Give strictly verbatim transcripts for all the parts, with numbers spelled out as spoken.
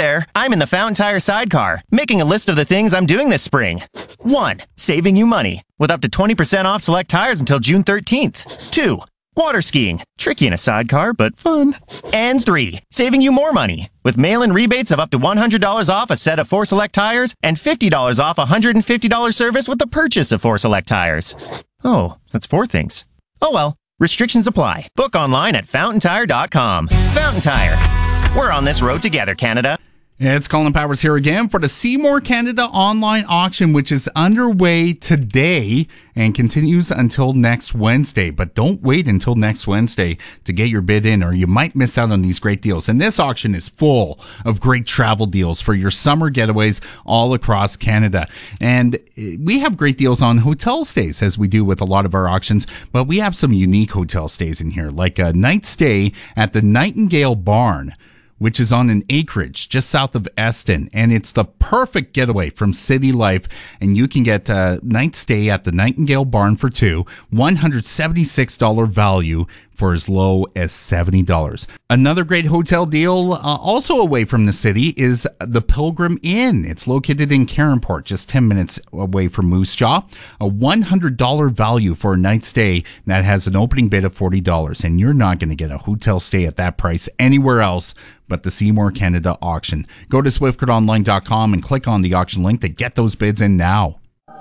there, I'm in the Fountain Tire sidecar, making a list of the things I'm doing this spring. one. Saving you money, with up to twenty percent off select tires until June thirteenth. two. Water skiing, tricky in a sidecar, but fun. And three. Saving you more money, with mail-in rebates of up to one hundred dollars off a set of four select tires and fifty dollars off a one hundred fifty dollars service with the purchase of four select tires. Oh, that's four things. Oh well, restrictions apply. Book online at fountain tire dot com. Fountain Tire. We're on this road together, Canada. It's Colin Powers here again for the Seymour Canada online auction, which is underway today and continues until next Wednesday. But don't wait until next Wednesday to get your bid in, or you might miss out on these great deals. And this auction is full of great travel deals for your summer getaways all across Canada. And we have great deals on hotel stays, as we do with a lot of our auctions, but we have some unique hotel stays in here, like a night stay at the Nightingale Barn, which is on an acreage just south of Eston. And it's the perfect getaway from city life. And you can get a night stay at the Nightingale Barn for two, one hundred seventy-six dollars value for as low as seventy dollars. Another great hotel deal, uh, also away from the city, is the Pilgrim Inn. It's located in Caronport, just ten minutes away from Moose Jaw. A one hundred dollars value for a night stay that has an opening bid of forty dollars. And you're not going to get a hotel stay at that price anywhere else but the Seymour Canada auction. Go to swift card online dot com and click on the auction link to get those bids in now.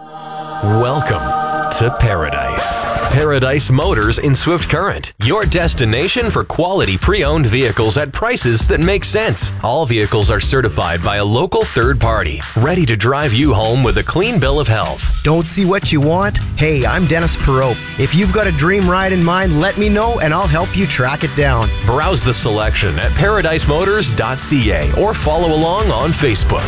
Welcome to Paradise. Paradise Motors in Swift Current, your destination for quality pre-owned vehicles at prices that make sense. All vehicles are certified by a local third party, ready to drive you home with a clean bill of health. Don't see what you want? Hey, I'm Dennis Perot. If you've got a dream ride in mind, let me know and I'll help you track it down. Browse the selection at paradise motors dot c a or follow along on Facebook.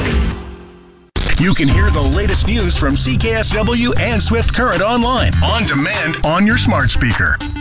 You can hear the latest news from C K S W and Swift Current online, on demand, on your smart speaker.